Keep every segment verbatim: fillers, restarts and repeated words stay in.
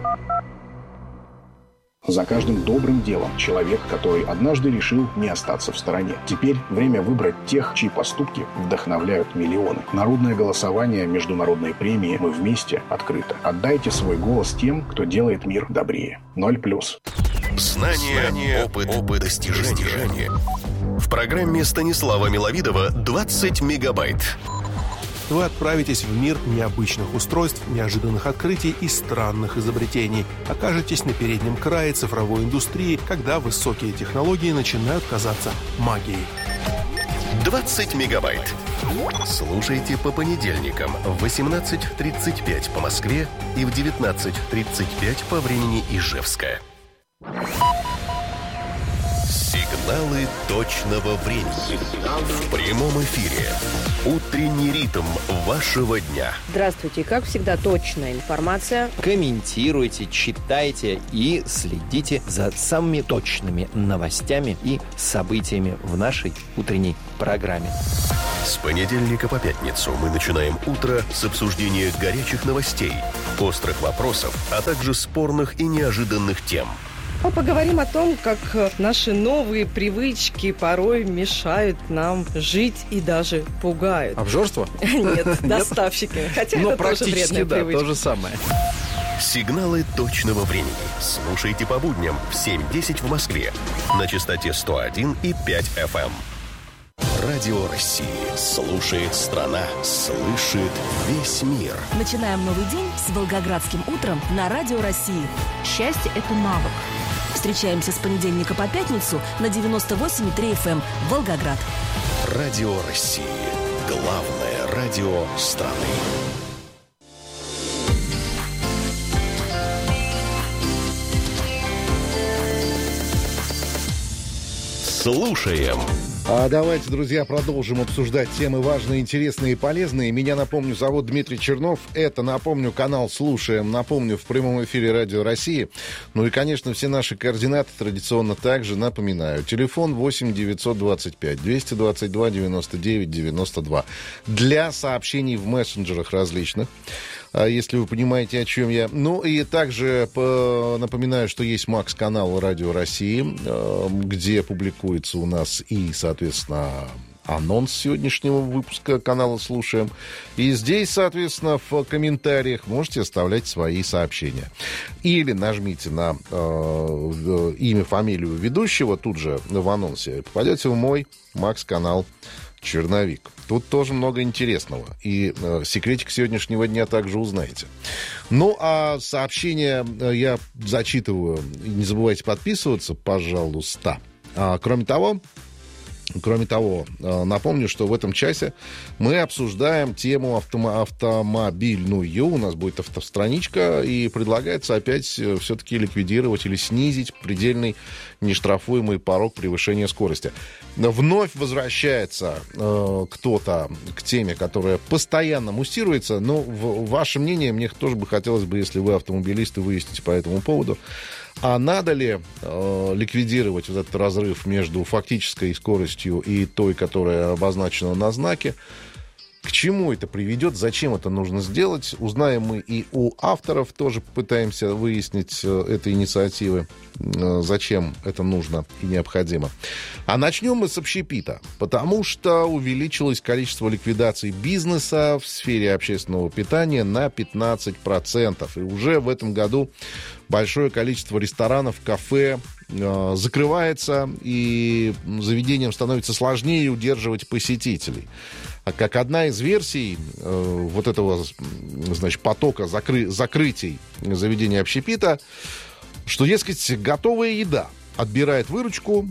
За каждым добрым делом человек, который однажды решил не остаться в стороне. Теперь время выбрать тех, чьи поступки вдохновляют миллионы. Народное голосование, международные премии «Мы вместе» открыто. Отдайте свой голос тем, кто делает мир добрее. Ноль плюс. Знания, Знания опыт, опыт достижения. достижения. В программе Станислава Миловидова двадцать мегабайт. Вы отправитесь в мир необычных устройств, неожиданных открытий и странных изобретений. Окажетесь на переднем крае цифровой индустрии, когда высокие технологии начинают казаться магией. двадцать мегабайт. Слушайте по понедельникам в восемнадцать тридцать пять по Москве и в девятнадцать тридцать пять по времени Ижевска. Сигналы точного времени. В прямом эфире. Утренний ритм вашего дня. Здравствуйте. Как всегда, точная информация. Комментируйте, читайте и следите за самыми точными новостями и событиями в нашей утренней программе. С понедельника по пятницу мы начинаем утро с обсуждения горячих новостей, острых вопросов, а также спорных и неожиданных тем. Мы поговорим о том, как наши новые привычки порой мешают нам жить и даже пугают. Обжорство? Нет, доставщики. Хотя это тоже вредная привычка. Да, то же самое. Сигналы точного времени. Слушайте по будням в семь десять в Москве на частоте сто один и пять эф эм. Радио России. Слушает страна. Слышит весь мир. Начинаем новый день с Волгоградским утром на Радио России. Счастье – это навык. Встречаемся с понедельника по пятницу на девяносто восемь и три эф эм Волгоград. Радио России. Главное радио страны. Слушаем. А давайте, друзья, продолжим обсуждать темы важные, интересные и полезные. Меня, напомню, зовут Дмитрий Чернов. Это, напомню, канал «Слушаем». Напомню, в прямом эфире Радио России. Ну и, конечно, все наши координаты традиционно также напоминаю. Телефон восемь девятьсот двадцать пять двести двадцать два девяносто девять девяносто два. Для сообщений в мессенджерах различных, если вы понимаете, о чем я. Ну и также напоминаю, что есть Макс-канал Радио России, где публикуется у нас и, соответственно, анонс сегодняшнего выпуска канала «Слушаем». И здесь, соответственно, в комментариях можете оставлять свои сообщения. Или нажмите на э, имя, фамилию ведущего тут же в анонсе. Попадете в мой Макс-канал «Черновик». Тут тоже много интересного. И э, секретик сегодняшнего дня также узнаете. Ну, а сообщения я зачитываю. Не забывайте подписываться, пожалуйста. А, кроме того... Кроме того, напомню, что в этом часе мы обсуждаем тему автомо- автомобильную. У нас будет автостраничка, и предлагается опять все-таки ликвидировать или снизить предельный нештрафуемый порог превышения скорости. Вновь возвращается э, кто-то к теме, которая постоянно муссируется. Но в, ваше мнение, мне тоже бы хотелось бы, если вы автомобилисты, выясните по этому поводу. А надо ли э, ликвидировать вот этот разрыв между фактической скоростью и той, которая обозначена на знаке? К чему это приведет? Зачем это нужно сделать? Узнаем мы и у авторов. Тоже попытаемся выяснить э, этой инициативы. Э, зачем это нужно и необходимо. А начнем мы с общепита. Потому что увеличилось количество ликвидаций бизнеса в сфере общественного питания на пятнадцать процентов. И уже в этом году большое количество ресторанов, кафе э, закрывается, и заведениям становится сложнее удерживать посетителей. А как одна из версий э, вот этого, значит, потока закры- закрытий заведения общепита, что, дескать, готовая еда отбирает выручку,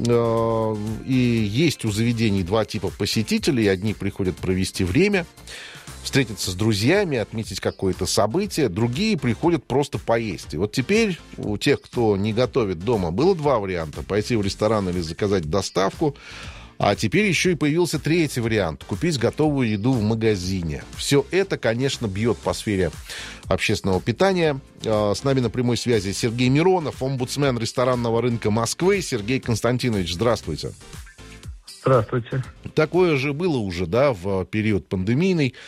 э, и есть у заведений два типа посетителей. Одни приходят провести время, встретиться с друзьями, отметить какое-то событие. Другие приходят просто поесть. И вот теперь у тех, кто не готовит дома, было два варианта. Пойти в ресторан или заказать доставку. А теперь еще и появился третий вариант. Купить готовую еду в магазине. Все это, конечно, бьет по сфере общественного питания. С нами на прямой связи Сергей Миронов, омбудсмен ресторанного рынка Москвы. Сергей Константинович, здравствуйте. Здравствуйте. Такое же было уже, да, в период пандемийный,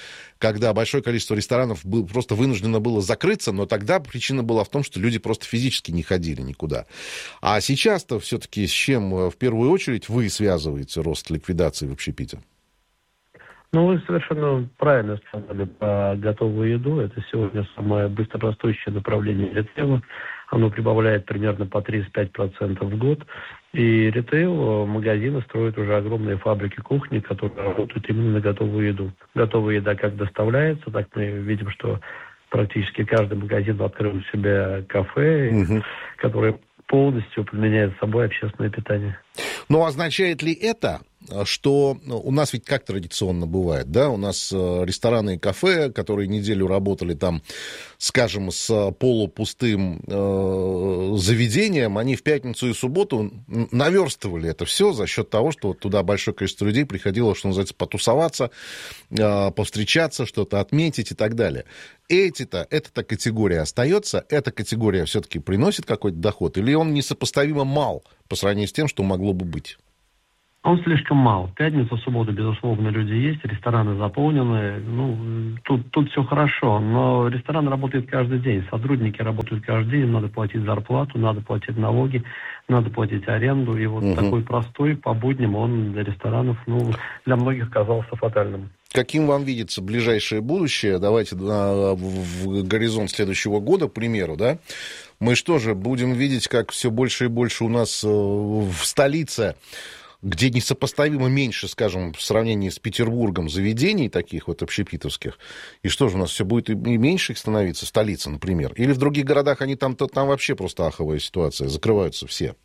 когда большое количество ресторанов был, просто вынуждено было закрыться, но тогда причина была в том, что люди просто физически не ходили никуда. А сейчас-то все-таки с чем в первую очередь вы связываете рост ликвидации в общепите? Ну, вы совершенно правильно сказали про готовую еду. Это сегодня самое быстрорастущее направление ритейла. Оно прибавляет примерно по тридцать пять процентов в год. И ритейл, магазины строят уже огромные фабрики кухни, которые работают именно на готовую еду. Готовая еда как доставляется, так мы видим, что практически каждый магазин открыл у себя кафе, угу. которые полностью применяют с собой общественное питание. Но означает ли это, что у нас ведь как традиционно бывает, да, у нас рестораны и кафе, которые неделю работали там, скажем, с полупустым э, заведением, они в пятницу и субботу наверстывали это все за счет того, что туда большое количество людей приходило, что называется, потусоваться, э, повстречаться, что-то отметить и так далее. Эти-то, эта категория остается, эта категория все-таки приносит какой-то доход, или он несопоставимо мал по сравнению с тем, что могло бы быть? Он слишком мал. В пятницу, в субботу, безусловно, люди есть, рестораны заполнены. Ну, тут, тут все хорошо, но ресторан работает каждый день, сотрудники работают каждый день, им надо платить зарплату, надо платить налоги, надо платить аренду. И вот угу. такой простой по будням он для ресторанов, ну, для многих казался фатальным. Каким вам видится ближайшее будущее? Давайте на, в горизонт следующего года, к примеру, да? Мы что же, будем видеть, как все больше и больше у нас в столице, где несопоставимо меньше, скажем, в сравнении с Петербургом, заведений таких вот общепитовских. И что же, у нас все будет и меньше их становиться, столица, например? Или в других городах они там, там вообще просто аховая ситуация, закрываются все?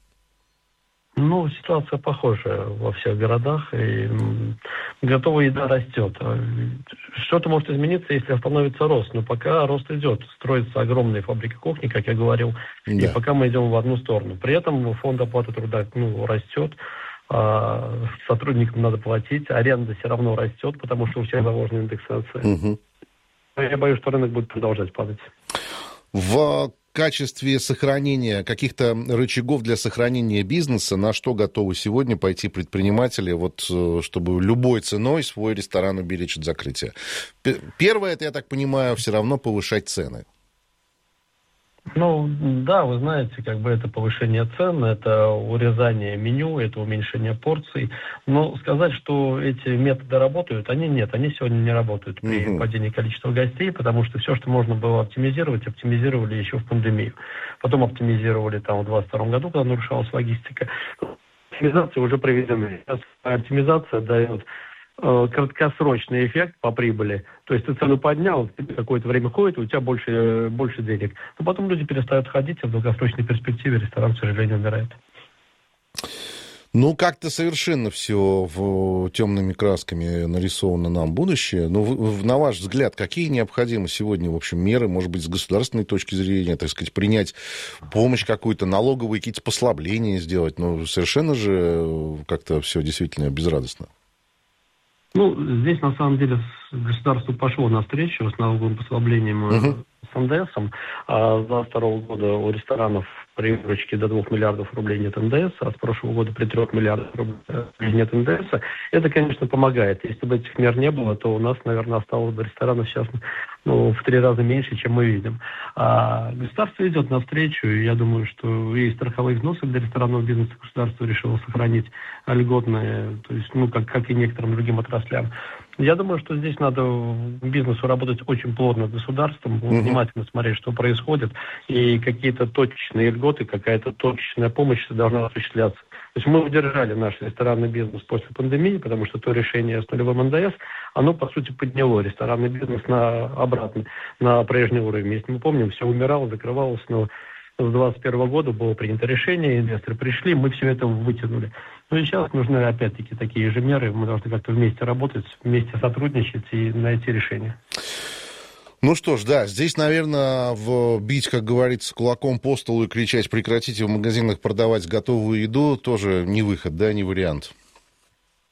Ну, ситуация похожая во всех городах, и готовая еда растет. Что-то может измениться, если остановится рост, но пока рост идет. Строятся огромные фабрики кухни, как я говорил, да. И пока мы идем в одну сторону. При этом фонд оплаты труда ну, растет, а сотрудникам надо платить, аренда все равно растет, потому что у всех заложена индексация. Угу. Я боюсь, что рынок будет продолжать падать. В качестве сохранения каких-то рычагов для сохранения бизнеса, на что готовы сегодня пойти предприниматели, вот, чтобы любой ценой свой ресторан уберечь от закрытия? Первое, это, я так понимаю, все равно повышать цены. Ну, да, вы знаете, как бы это повышение цен, это урезание меню, это уменьшение порций. Но сказать, что эти методы работают, они нет, они сегодня не работают при угу. падении количества гостей, потому что все, что можно было оптимизировать, оптимизировали еще в пандемию. Потом оптимизировали там в двадцать втором году, когда нарушалась логистика. Оптимизация уже проведена. Сейчас оптимизация дает краткосрочный эффект по прибыли. То есть ты цену поднял, какое-то время ходит, у тебя больше, больше денег. Но потом люди перестают ходить, а в долгосрочной перспективе ресторан, к сожалению, умирает. Ну, как-то совершенно все в темными красками нарисовано нам будущее. Ну, в, на ваш взгляд, какие необходимы сегодня, в общем, меры, может быть, с государственной точки зрения, так сказать, принять помощь какую-то, налоговые какие-то послабления сделать? Ну, совершенно же как-то все действительно безрадостно. Ну, здесь, на самом деле, государство пошло навстречу с налоговым послаблением uh-huh. с эн дэ эсом. А с двадцать второго года у ресторанов при выручке до двух миллиардов рублей нет эн дэ эс, а с прошлого года при трех миллиардах рублей нет эн дэ эс. Это, конечно, помогает. Если бы этих мер не было, то у нас, наверное, осталось бы ресторанов сейчас ну, в три раза меньше, чем мы видим. А государство идет навстречу, и я думаю, что и страховые взносы для ресторанного бизнеса государство решило сохранить льготные, то есть, ну, как, как и некоторым другим отраслям. Я думаю, что здесь надо бизнесу работать очень плотно с государством, uh-huh. внимательно смотреть, что происходит, и какие-то точечные льготы, какая-то точечная помощь должна осуществляться. То есть мы удержали наш ресторанный бизнес после пандемии, потому что то решение с нулевым эн дэ эс, оно, по сути, подняло ресторанный бизнес на обратно, на прежний уровень. Если мы помним, все умирало, закрывалось, но с двадцать первого года было принято решение, инвесторы пришли, мы все это вытянули. Ну и сейчас нужны, опять-таки, такие же меры. Мы должны как-то вместе работать, вместе сотрудничать и найти решение. Ну что ж, да, здесь, наверное, в бить, как говорится, кулаком по столу и кричать «прекратите в магазинах продавать готовую еду» тоже не выход, да, не вариант.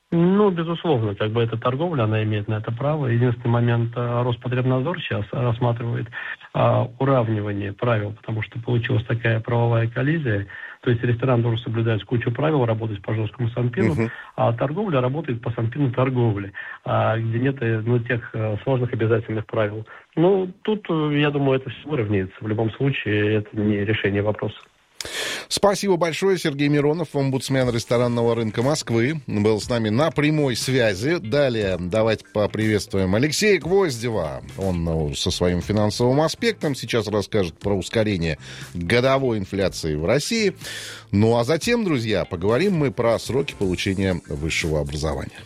Ну, безусловно, как бы эта торговля, она имеет на это право. Единственный момент, Роспотребнадзор сейчас рассматривает а, уравнивание правил, потому что получилась такая правовая коллизия. То есть ресторан должен соблюдать кучу правил, работать по жесткому санпину, uh-huh. а торговля работает по санпину торговли, а, где нет ну, тех а, сложных обязательных правил. Ну, тут, я думаю, это все выровняется. В любом случае, это не решение вопроса. Спасибо большое. Сергей Миронов, омбудсмен ресторанного рынка Москвы, был с нами на прямой связи. Далее давайте поприветствуем Алексея Гвоздева. Он ну, со своим финансовым аспектом сейчас расскажет про ускорение годовой инфляции в России. Ну а затем, друзья, поговорим мы про сроки получения высшего образования.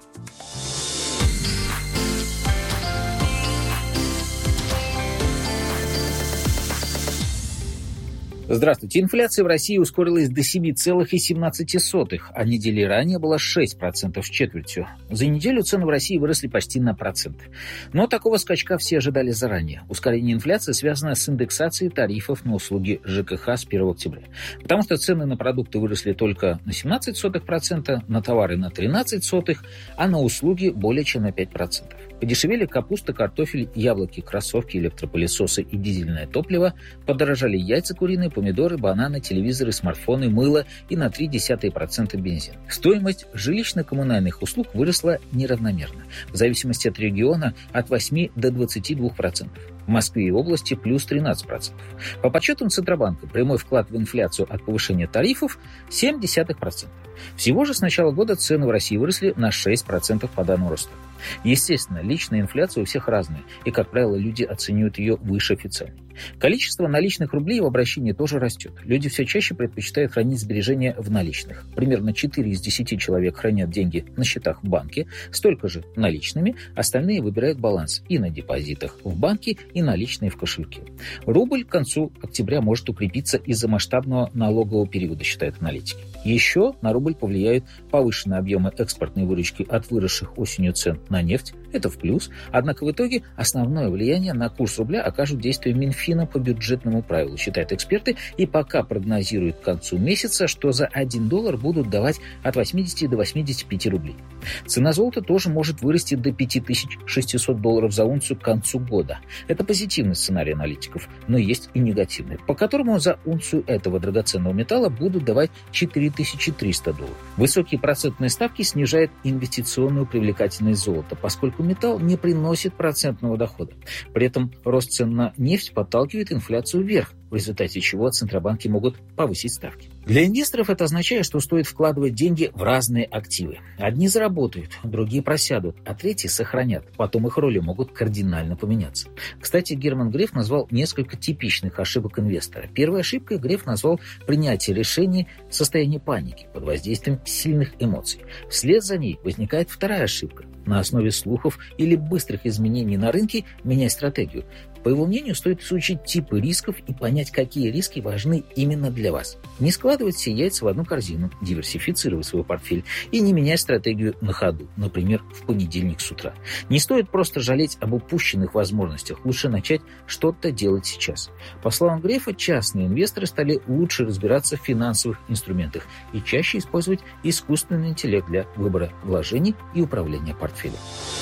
Здравствуйте. Инфляция в России ускорилась до семь целых семнадцать сотых, а недели ранее была шесть процентов с четвертью. За неделю цены в России выросли почти на процент. Но такого скачка все ожидали заранее. Ускорение инфляции связано с индексацией тарифов на услуги ЖКХ с первого октября. Потому что цены на продукты выросли только на семнадцать сотых процента, на товары на тринадцать сотых, а на услуги более чем на пять процентов. Подешевели капуста, картофель, яблоки, кроссовки, электропылесосы и дизельное топливо. Подорожали яйца куриные, помидоры, бананы, телевизоры, смартфоны, мыло и на ноль целых три десятых процента бензин. Стоимость жилищно-коммунальных услуг выросла неравномерно. В зависимости от региона от восьми до двадцати двух процентов. В Москве и области плюс тринадцать процентов. По подсчетам Центробанка, прямой вклад в инфляцию от повышения тарифов семь десятых процента. Всего же с начала года цены в России выросли на шесть процентов по данному росту. Естественно, личная инфляция у всех разная, и, как правило, люди оценивают ее выше официальной. Количество наличных рублей в обращении тоже растет. Люди все чаще предпочитают хранить сбережения в наличных. Примерно четыре из десяти человек хранят деньги на счетах в банке, столько же наличными, остальные выбирают баланс и на депозитах в банке, и наличные в кошельке. Рубль к концу октября может укрепиться из-за масштабного налогового периода, считают аналитики. Еще на рубль повлияют повышенные объемы экспортной выручки от выросших осенью цен на нефть. Это в плюс. Однако в итоге основное влияние на курс рубля окажут действия Минфина по бюджетному правилу, считают эксперты, и пока прогнозируют к концу месяца, что за один доллар будут давать от восьмидесяти до восьмидесяти пяти рублей. Цена золота тоже может вырасти до пяти тысяч шестисот долларов за унцию к концу года. Это позитивный сценарий аналитиков, но есть и негативный, по которому за унцию этого драгоценного металла будут давать четыре тысячи триста долларов. Высокие процентные ставки снижают инвестиционную привлекательность золота, поскольку металл не приносит процентного дохода. При этом рост цен на нефть подталкивает инфляцию вверх, в результате чего Центробанки могут повысить ставки. Для инвесторов это означает, что стоит вкладывать деньги в разные активы. Одни заработают, другие просядут, а третьи сохранят. Потом их роли могут кардинально поменяться. Кстати, Герман Греф назвал несколько типичных ошибок инвестора. Первой ошибкой Греф назвал принятие решений в состоянии паники под воздействием сильных эмоций. Вслед за ней возникает вторая ошибка. На основе слухов или быстрых изменений на рынке менять стратегию. По его мнению, стоит изучить типы рисков и понять, какие риски важны именно для вас. Не складывать все яйца в одну корзину, диверсифицировать свой портфель и не менять стратегию на ходу, например, в понедельник с утра. Не стоит просто жалеть об упущенных возможностях, лучше начать что-то делать сейчас. По словам Грефа, частные инвесторы стали лучше разбираться в финансовых инструментах и чаще использовать искусственный интеллект для выбора вложений и управления портфелем.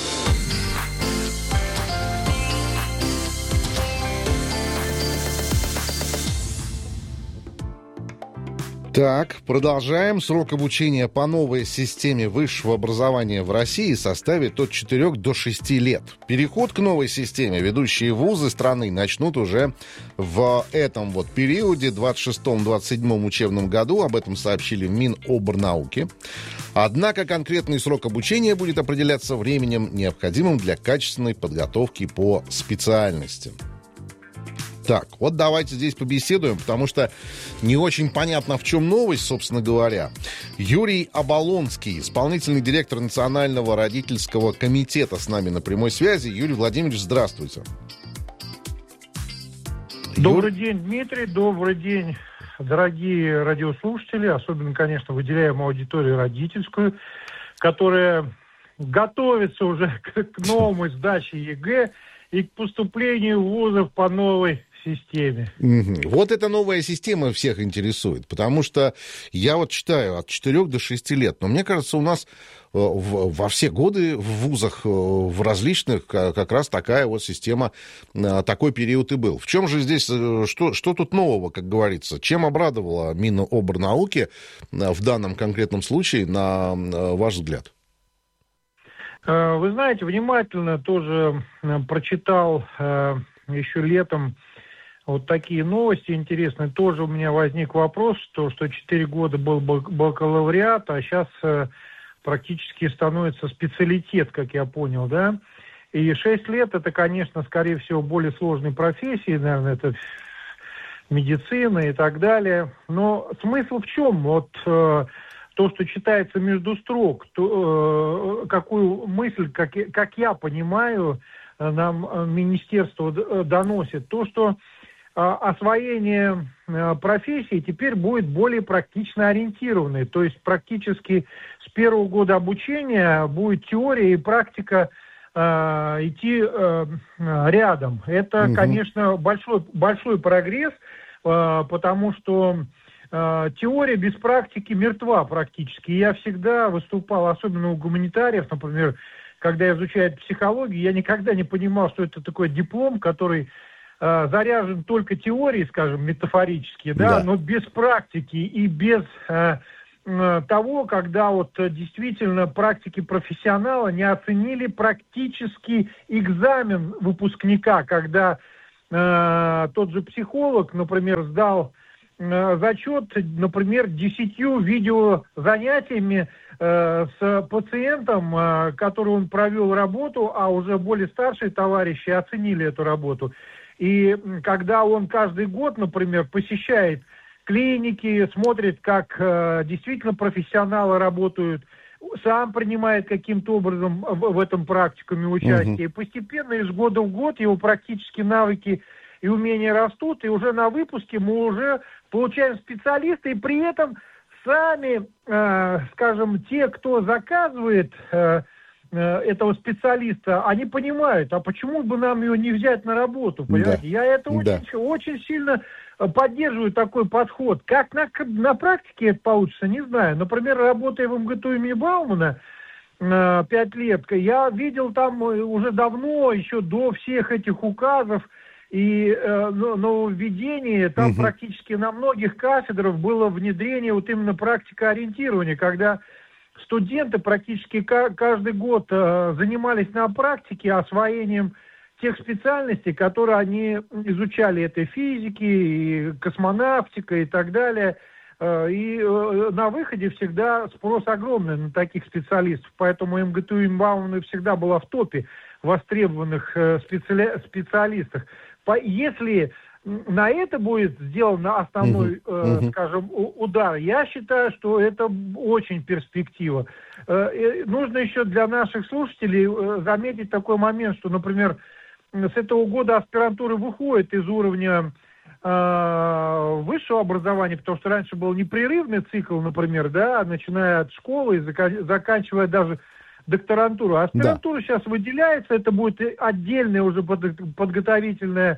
Так, продолжаем. Срок обучения по новой системе высшего образования в России составит от четырёх до шести лет. Переход к новой системе ведущие вузы страны начнут уже в этом вот периоде, двадцать шестом — двадцать седьмом учебном году. Об этом сообщили в Минобрнауки. Однако конкретный срок обучения будет определяться временем, необходимым для качественной подготовки по специальности. Так, вот давайте здесь побеседуем, потому что не очень понятно, в чем новость, собственно говоря. Юрий Оболонский, исполнительный директор Национального родительского комитета, с нами на прямой связи. Юрий Владимирович, здравствуйте. Добрый день, Дмитрий, добрый день, дорогие радиослушатели. Особенно, конечно, выделяем аудиторию родительскую, которая готовится уже к новому сдаче ЕГЭ и к поступлению в вузов по новой системе. Угу. Вот эта новая система всех интересует, потому что я вот читаю от четырёх до шести лет, но мне кажется, у нас в, во все годы в вузах, в различных, как раз такая вот система, такой период и был. В чем же здесь, что, что тут нового, как говорится? Чем обрадовала Минобрнауки в данном конкретном случае, на ваш взгляд? Вы знаете, внимательно тоже прочитал еще летом вот такие новости интересные. Тоже у меня возник вопрос, что, что четыре года был бакалавриат, а сейчас практически становится специалитет, как я понял, да. И шесть лет это, конечно, скорее всего, более сложные профессии, наверное, это медицина и так далее. Но смысл в чем? Вот э, то, что читается между строк, то, э, какую мысль, как, как я понимаю, нам министерство доносит, то, что освоение профессии теперь будет более практично ориентированной. То есть практически с первого года обучения будет теория и практика э, идти э, рядом. Это, угу. конечно, большой, большой прогресс, э, потому что э, теория без практики мертва практически. И я всегда выступал, особенно у гуманитариев, например, когда я изучаю психологию, я никогда не понимал, что это такой диплом, который э, заряжен только теорией, скажем, метафорически, да, да. но без практики и без э, э, того, когда вот э, действительно практики профессионала не оценили практический экзамен выпускника, когда э, тот же психолог, например, сдал э, зачет, например, десятью видеозанятиями с пациентом, который он провел работу, а уже более старшие товарищи оценили эту работу. И когда он каждый год, например, посещает клиники, смотрит, как действительно профессионалы работают, сам принимает каким-то образом в этом практикуме участие, угу. и постепенно из года в год его практически навыки и умения растут, и уже на выпуске мы уже получаем специалиста, и при этом сами, э, скажем, те, кто заказывает э, э, этого специалиста, они понимают, а почему бы нам его не взять на работу, понимаете? Да. Я это очень, да. очень сильно поддерживаю такой подход. Как на, на практике это получится, не знаю. Например, работая в МГТУ имени Баумана э, пять лет, я видел там уже давно, еще до всех этих указов, и э, нововведение, там угу. практически на многих кафедрах было внедрение вот именно практикоориентирования, когда студенты практически к- каждый год э, занимались на практике освоением тех специальностей, которые они изучали. Это физики, и космонавтика и так далее. Э, и э, на выходе всегда спрос огромный на таких специалистов, поэтому МГТУ имени Баумана всегда была в топе востребованных э, специали- специалистов. Если на это будет сделан основной, uh-huh. э, uh-huh. скажем, удар, я считаю, что это очень перспектива. Э, нужно еще для наших слушателей э, заметить такой момент, что, например, с этого года аспирантура выходит из уровня э, высшего образования, потому что раньше был непрерывный цикл, например, да, начиная от школы и зака- заканчивая даже докторантуру. Аспирантура да. сейчас выделяется, это будет отдельное уже подготовительное,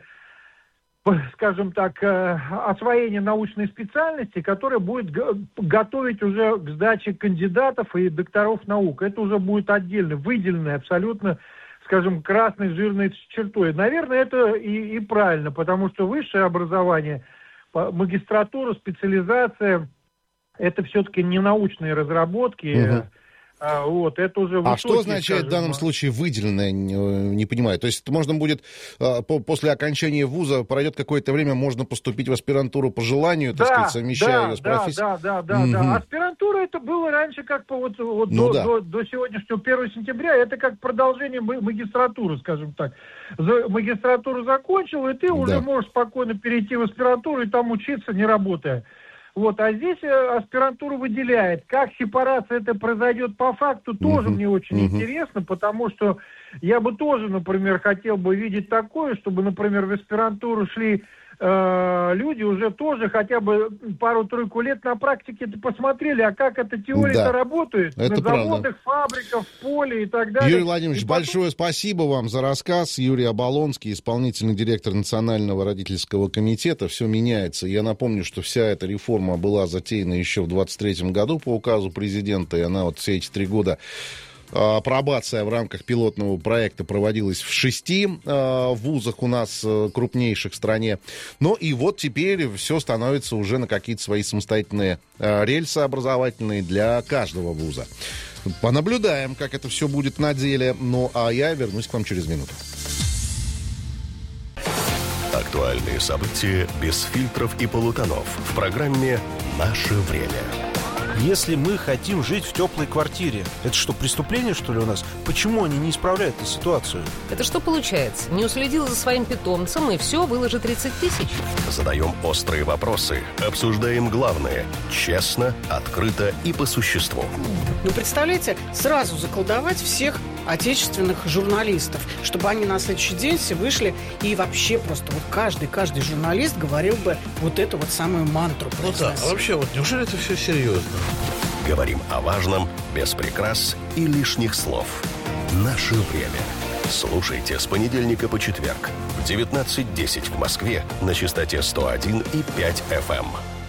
скажем так, освоение научной специальности, которая будет готовить уже к сдаче кандидатов и докторов наук. Это уже будет отдельно, выделенное абсолютно, скажем, красной жирной чертой. Наверное, это и, и правильно, потому что высшее образование, магистратура, специализация, это все-таки не научные разработки. Угу. А, вот, это уже высокие, а что означает скажем, в данном случае выделенное, не, не понимаю? То есть можно будет по, после окончания вуза, пройдет какое-то время, можно поступить в аспирантуру по желанию, так да, сказать, совмещая да, ее с да, профессией? Да, да, да, угу. да. Аспирантура это было раньше как по вот, вот ну, до, да. до, до сегодняшнего первого сентября, это как продолжение магистратуры, скажем так. За, магистратуру закончил, и ты да. уже можешь спокойно перейти в аспирантуру и там учиться, не работая. Вот, а здесь аспирантура выделяет. Как сепарация это произойдет по факту, тоже uh-huh. мне очень uh-huh. интересно, потому что я бы тоже, например, хотел бы видеть такое, чтобы, например, в аспирантуру шли э, люди уже тоже хотя бы пару-тройку лет на практике посмотрели, а как эта теория-то Да. работает. Это на правда. заводах, фабриках, в поле и так далее. Юрий Владимирович, И потом- большое спасибо вам за рассказ. Юрий Оболонский, исполнительный директор Национального родительского комитета. Все меняется. Я напомню, что вся эта реформа была затеяна еще в двадцать третьем году по указу президента, и она вот все эти три года... Апробация в рамках пилотного проекта проводилась в шести э, вузах у нас, э, крупнейших в стране. Ну и вот теперь все становится уже на какие-то свои самостоятельные э, рельсы образовательные для каждого вуза. Понаблюдаем, как это все будет на деле. Ну а я вернусь к вам через минуту. Актуальные события без фильтров и полутонов в программе «Наше время». Если мы хотим жить в теплой квартире, это что, преступление, что ли, у нас? Почему они не исправляют эту ситуацию? Это что получается? Не уследил за своим питомцем, и все, выложи тридцать тысяч? Задаем острые вопросы, обсуждаем главное – честно, открыто и по существу. Ну, представляете, сразу заколдовать всех отечественных журналистов, чтобы они на следующий день все вышли и вообще просто вот каждый, каждый журналист говорил бы вот эту вот самую мантру. Ну да, а вообще вот неужели это все серьезно? Говорим о важном, без прикрас и лишних слов. Наше время. Слушайте с понедельника по четверг в девятнадцать десять в Москве на частоте сто один и пять эф эм.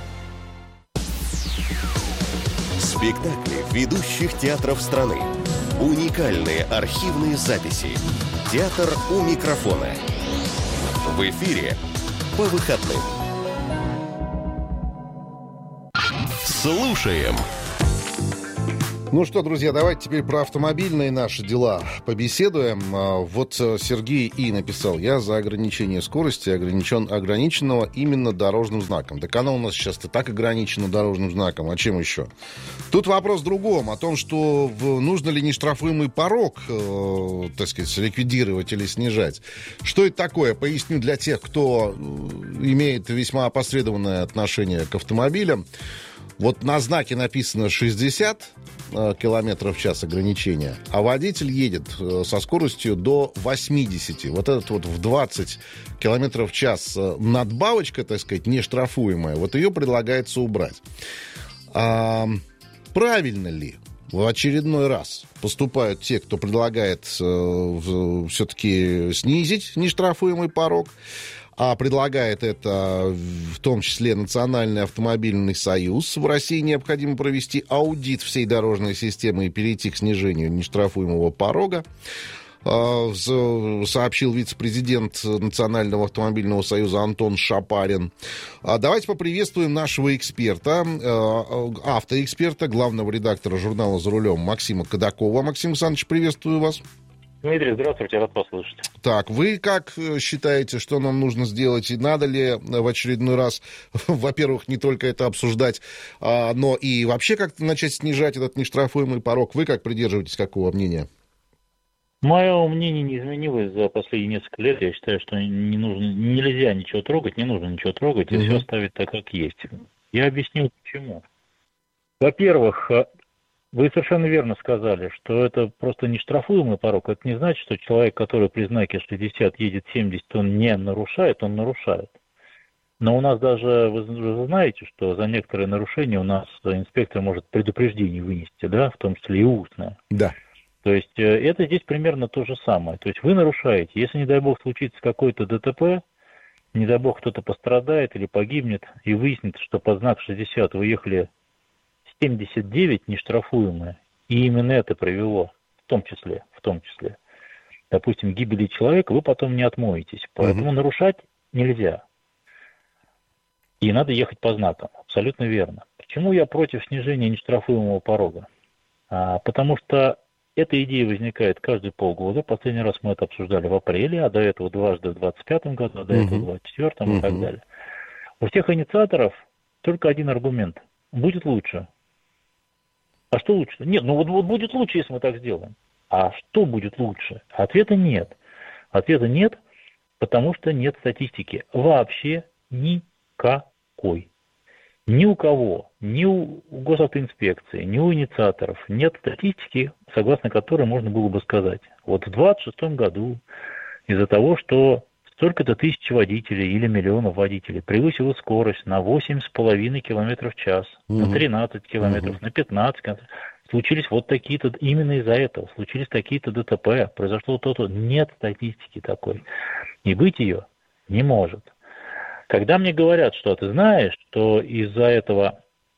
Спектакли ведущих театров страны. Уникальные архивные записи. Театр у микрофона. В эфире по выходным. Слушаем. Ну что, друзья, давайте теперь про автомобильные наши дела побеседуем. Вот Сергей И. написал: я за ограничение скорости, ограничен, ограниченного именно дорожным знаком. Так оно у нас сейчас-то так ограничено дорожным знаком, а чем еще? Тут вопрос в другом, о том, что в, нужно ли нештрафуемый порог, э, так сказать, ликвидировать или снижать. Что это такое? Поясню для тех, кто имеет весьма опосредованное отношение к автомобилям. Вот на знаке написано шестьдесят километров в час ограничения, а водитель едет со скоростью до восемьдесят. Вот этот вот в двадцать километров в час надбавочка, так сказать, нештрафуемая, вот ее предлагается убрать. А, правильно ли в очередной раз поступают те, кто предлагает э, все-таки снизить нештрафуемый порог? А предлагает это в том числе Национальный автомобильный союз. В России необходимо провести аудит всей дорожной системы и перейти к снижению нештрафуемого порога, сообщил вице-президент Национального автомобильного союза Антон Шапарин. Давайте поприветствуем нашего эксперта, автоэксперта, главного редактора журнала «За рулем» Максима Кадакова. Максим Александрович, приветствую вас. Дмитрий, здравствуйте, рад вас слышать. Так, вы как считаете, что нам нужно сделать? И надо ли в очередной раз, во-первых, не только это обсуждать, а, но и вообще как-то начать снижать этот нештрафуемый порог? Вы как придерживаетесь какого мнения? Мое мнение не изменилось за последние несколько лет. Я считаю, что не нужно, нельзя ничего трогать, не нужно ничего трогать, и угу. все оставить так, как есть. Я объясню, почему. Во-первых, вы совершенно верно сказали, что это просто нештрафуемый порог. Это не значит, что человек, который при знаке шестьдесят едет семьдесят, он не нарушает, он нарушает. Но у нас даже, вы, вы знаете, что за некоторые нарушения у нас инспектор может предупреждение вынести, да, в том числе и устное. Да. То есть это здесь примерно то же самое. То есть вы нарушаете. Если, не дай бог, случится какой-то ДТП, не дай бог, кто-то пострадает или погибнет, и выяснится, что под знак шестьдесят вы ехали семьдесят девять нештрафуемое, и именно это привело, в том числе, в том числе, допустим, к гибели человека, вы потом не отмоетесь. Поэтому угу. нарушать нельзя. И надо ехать по знакам. Абсолютно верно. Почему я против снижения нештрафуемого порога? А, потому что эта идея возникает каждые полгода. Последний раз мы это обсуждали в апреле, а до этого дважды в двадцать пятом году, а до этого в двадцать четвёртом угу. и так далее. У всех инициаторов только один аргумент. Будет лучше. А что лучше? Нет, ну вот, вот будет лучше, если мы так сделаем. А что будет лучше? Ответа нет. Ответа нет, потому что нет статистики. Вообще никакой. Ни у кого, ни у госавтоинспекции, ни у инициаторов нет статистики, согласно которой можно было бы сказать. Вот в двадцать шестом году из-за того, что столько-то тысяч водителей или миллионов водителей превысило скорость на восемь с половиной километров в час, угу. на тринадцать километров, угу. на пятнадцать километров. Случились вот такие-то, именно из-за этого, случились такие-то ДТП, произошло то-то. Нет статистики такой. И быть ее не может. Когда мне говорят, что ты знаешь, что из-за этого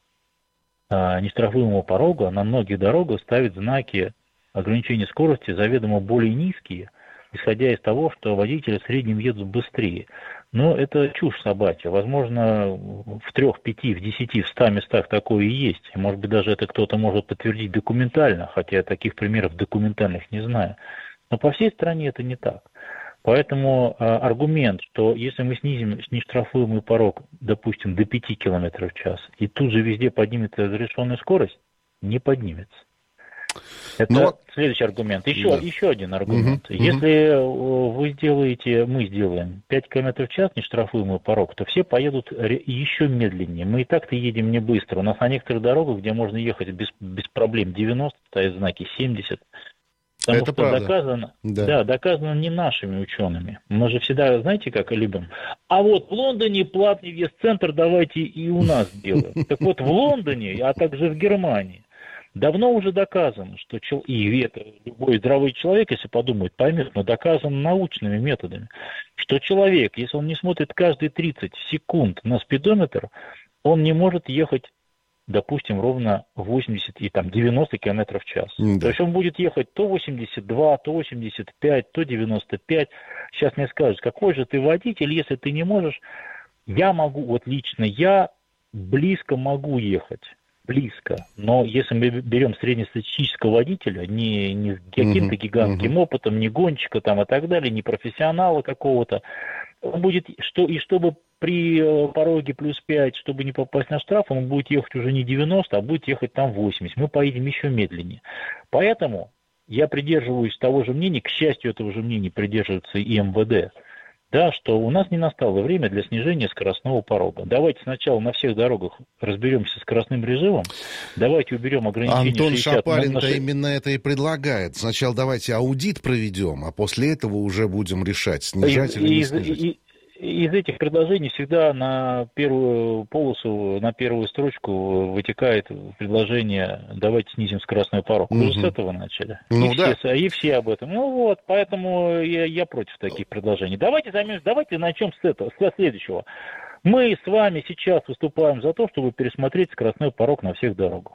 а, нештрафуемого порога на многих дорогах ставят знаки ограничения скорости заведомо более низкие, исходя из того, что водители в среднем едут быстрее. Но это чушь собачья. Возможно, в трех, пяти, в десяти, в ста местах такое и есть. Может быть, даже это кто-то может подтвердить документально, хотя я таких примеров документальных не знаю. Но по всей стране это не так. Поэтому а, аргумент, что если мы снизим нештрафуемый порог, допустим, до пяти километров в час, и тут же везде поднимется разрешенная скорость, не поднимется. Это Но... следующий аргумент. Еще, да. еще один аргумент. Угу, Если угу. вы сделаете, мы сделаем пять километров в час нештрафуемый порог, то все поедут еще медленнее. Мы и так-то едем не быстро. У нас на некоторых дорогах, где можно ехать без, без проблем девяносто, стоят знаки семьдесят. Потому Это что правда. доказано, да. Да, доказано не нашими учеными. Мы же всегда, знаете, как любим. А вот в Лондоне платный въезд-центр давайте и у нас делаем. Так вот в Лондоне, а также в Германии, давно уже доказано, что и это любой здравый человек, если подумает, поймет, но доказано научными методами, что человек, если он не смотрит каждые тридцать секунд на спидометр, он не может ехать, допустим, ровно восемьдесят и там девяносто километров в час. Да. То есть он будет ехать то восемьдесят два, то восемьдесят пять, то девяносто пять. Сейчас мне скажут, какой же ты водитель, если ты не можешь. Я могу, вот лично я близко могу ехать. Близко. Но если мы берем среднестатистического водителя, не, не с каким-то гигантским uh-huh. опытом, не гонщика там и так далее, не профессионала какого-то, он будет, что, и чтобы при пороге плюс пять, чтобы не попасть на штраф, он будет ехать уже не девяносто, а будет ехать там восемьдесят. Мы поедем еще медленнее. Поэтому я придерживаюсь того же мнения, к счастью, этого же мнения придерживается и эм вэ дэ, да, что у нас не настало время для снижения скоростного порога. Давайте сначала на всех дорогах разберемся с скоростным режимом, давайте уберем ограничения Антон шестьдесят. Шапарин-то на... именно это и предлагает. Сначала давайте аудит проведем, а после этого уже будем решать, снижать и, или не из, снижать. И, из этих предложений всегда на первую полосу, на первую строчку вытекает предложение «давайте снизим скоростной порог». Мы угу. же с этого начали. Ну, и, да. все, и все об этом. Ну вот, поэтому я, я против таких предложений. Давайте займемся, давайте начнем с этого, со следующего. Мы с вами сейчас выступаем за то, чтобы пересмотреть скоростной порог на всех дорогах.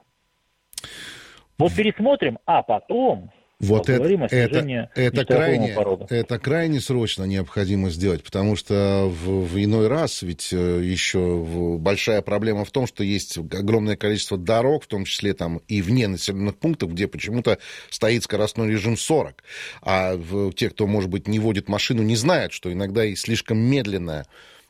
Вот пересмотрим, а потом... Вот это, это, это, крайне, это крайне срочно необходимо сделать, потому что в, в иной раз ведь еще большая проблема в том, что есть огромное количество дорог, в том числе там и вне населенных пунктов, где почему-то стоит скоростной режим сорок. А в, те, кто, может быть, не водит машину, не знают, что иногда и слишком медленная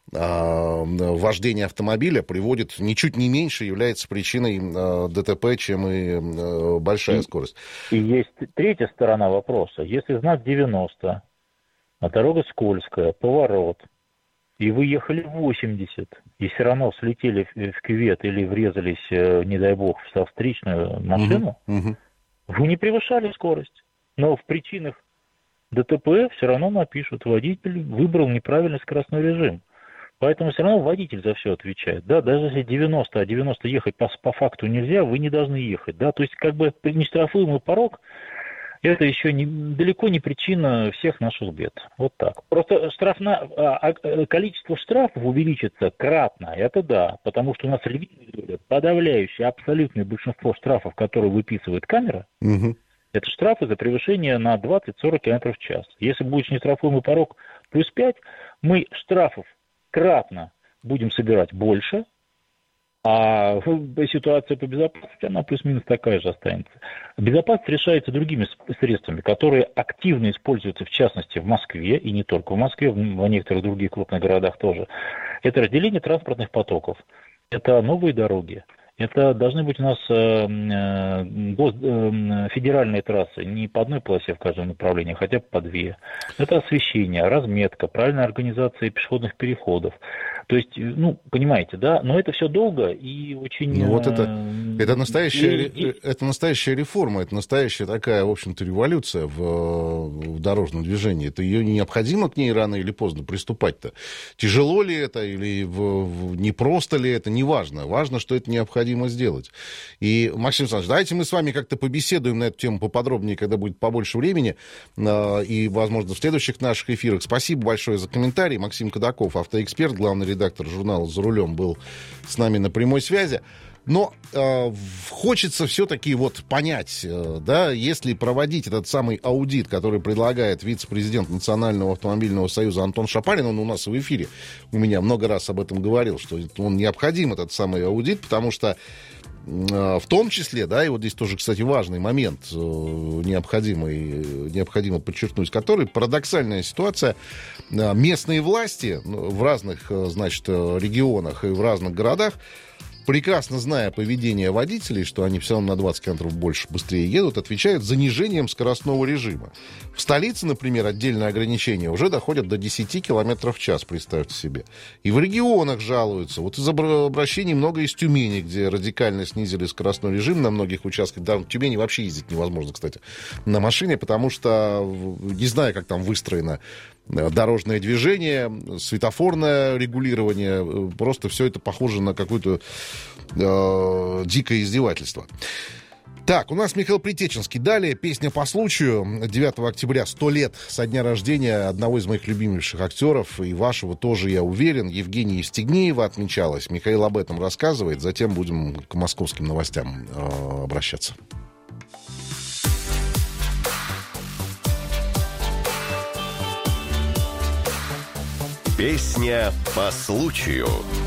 вождение автомобиля приводит ничуть не меньше, является причиной ДТП, чем и большая и, скорость. И есть третья сторона вопроса. Если знак девяносто, а дорога скользкая, поворот, и вы ехали восемьдесят, и все равно слетели в кювет или врезались, не дай бог, в встречную машину, угу, угу. вы не превышали скорость. Но в причинах ДТП все равно напишут, водитель выбрал неправильный скоростной режим. Поэтому все равно водитель за все отвечает. Да, даже если девяносто, а девяносто ехать по, по факту нельзя, вы не должны ехать. Да? То есть как бы нештрафуемый порог, это еще не, далеко не причина всех наших бед. Вот так. Просто штрафна, а, а, количество штрафов увеличится кратно, это да, потому что у нас подавляющее, абсолютное большинство штрафов, которые выписывает камера, угу. это штрафы за превышение на двадцать-сорок километров в час. Если будет нештрафуемый порог плюс пять, мы штрафов кратно будем собирать больше, а ситуация по безопасности, она плюс-минус такая же останется. Безопасность решается другими средствами, которые активно используются, в частности, в Москве, и не только в Москве, в некоторых других крупных городах тоже. Это разделение транспортных потоков, это новые дороги, это должны быть у нас э, э, федеральные трассы, не по одной полосе в каждом направлении, хотя бы по две. Это освещение, разметка, правильная организация пешеходных переходов. То есть, ну, понимаете, да, но это все долго и очень ну, вот это... Это настоящая, и, это настоящая реформа, это настоящая такая, в общем-то, революция в, в дорожном движении. Это ее необходимо к ней рано или поздно приступать-то. Тяжело ли это или в, в, непросто ли это, неважно. Важно, что это необходимо сделать. И, Максим Александрович, давайте мы с вами как-то побеседуем на эту тему поподробнее, когда будет побольше времени, э, и, возможно, в следующих наших эфирах. Спасибо большое за комментарий. Максим Кадаков, автоэксперт, главный редактор журнала «За рулем», был с нами на прямой связи. Но э, хочется все-таки вот понять, э, да, если проводить этот самый аудит, который предлагает вице-президент Национального автомобильного союза Антон Шапарин, он у нас в эфире у меня много раз об этом говорил, что он необходим, этот самый аудит, потому что э, в том числе, да, и вот здесь тоже, кстати, важный момент, э, необходимый, необходимо подчеркнуть, который парадоксальная ситуация, э, местные власти в разных, э, значит, регионах и в разных городах, прекрасно зная поведение водителей, что они все равно на двадцать километров больше, быстрее едут, отвечают занижением скоростного режима. В столице, например, отдельные ограничения уже доходят до десять километров в час, представьте себе. И в регионах жалуются. Вот из обращений много из Тюмени, где радикально снизили скоростной режим на многих участках. Да, в Тюмени вообще ездить невозможно, кстати, на машине, потому что, не знаю, как там выстроено дорожное движение, светофорное регулирование, просто все это похоже на какое-то э, дикое издевательство. Так, у нас Михаил Притеченский. Далее песня по случаю. девятого октября, сто лет со дня рождения одного из моих любимейших актеров, и вашего тоже, я уверен, Евгения Евстигнеева отмечалась. Михаил об этом рассказывает, затем будем к московским новостям э, обращаться. Песня по случаю.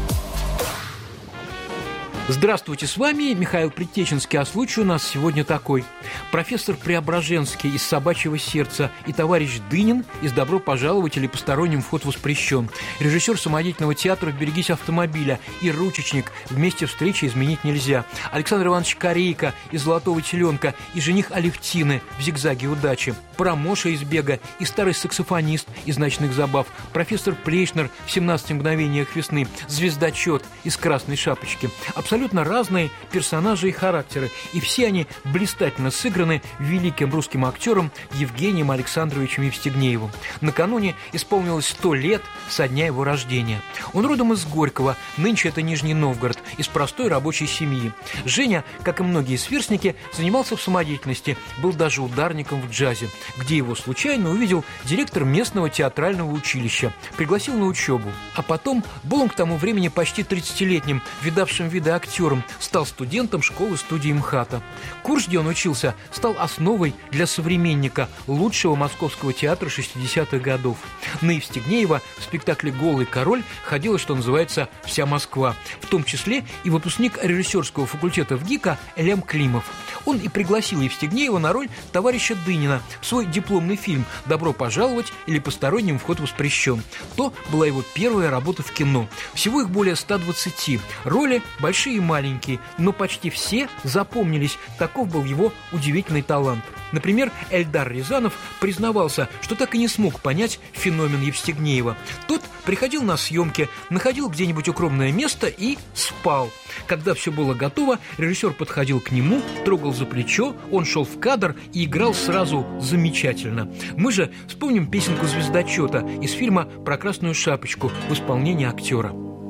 Здравствуйте, с вами Михаил Притеченский, а случай у нас сегодня такой. Профессор Преображенский из «Собачьего сердца» и товарищ Дынин из «Добро пожаловать» или «Посторонним вход воспрещен». Режиссер самодеятельного театра «Берегись автомобиля» и ручечник «Вместе встречи изменить нельзя». Александр Иванович Корейко из «Золотого теленка» и жених Алевтины в «Зигзаге удачи». Парамоша из «Бега» и старый саксофонист из «Ночных забав». Профессор Плейшнер в «семнадцати мгновениях весны». Звездочет из «Красной шапочки». Абсолютно разные персонажи и характеры, и все они блистательно сыграны великим русским актером Евгением Александровичем Евстигнеевым. Накануне исполнилось сто лет со дня его рождения. Он родом из Горького, нынче это Нижний Новгород, из простой рабочей семьи. Женя, как и многие сверстники, занимался в самодеятельности, был даже ударником в джазе, где его случайно увидел директор местного театрального училища, пригласил на учебу. А потом был он к тому времени почти тридцатилетним, видавшим виды актером, стал студентом школы-студии МХАТа. Курс, где он учился, стал основой для современника лучшего московского театра шестидесятых годов. На Евстигнеева в спектакле «Голый король» ходила, что называется, вся Москва, в том числе и выпускник режиссерского факультета ВГИКа Лем Климов. Он и пригласил Евстигнеева на роль товарища Дынина в свой дипломный фильм «Добро пожаловать» или «Посторонним вход воспрещен». То была его первая работа в кино. Всего их более ста двадцати. Роли большие и маленькие, но почти все запомнились. Таков был его удивительный талант. Например, Эльдар Рязанов признавался, что так и не смог понять феномен Евстигнеева. Тот приходил на съемки, находил где-нибудь укромное место и спал. Когда все было готово, режиссер подходил к нему, трогал за плечо, он шел в кадр и играл сразу замечательно. Мы же вспомним песенку «Звездочета» из фильма про Красную шапочку в исполнении актера.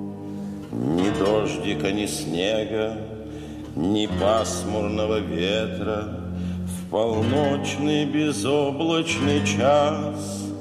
Ни дождика, ни снега, ни пасмурного ветра, в полночный безоблачный час